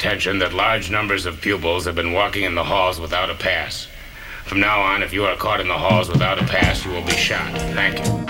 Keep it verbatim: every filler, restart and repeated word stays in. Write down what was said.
attention that large numbers of pupils have been walking in the halls without a pass. From now on, if you are caught in the halls without a pass, you will be shot. Thank you.